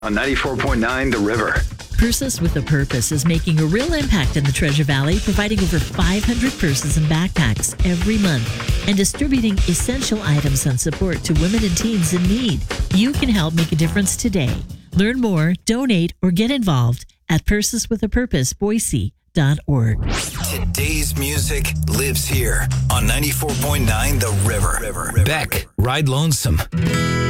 On 94.9 The River. Purses with a Purpose is making a real impact in the Treasure Valley, providing over 500 purses and backpacks every month and distributing essential items and support to women and teens in need. You can help make a difference today. Learn more, donate, or get involved at PursesWithAPurposeBoise.org. Today's music lives here on 94.9 The River. Beck, Ride Lonesome.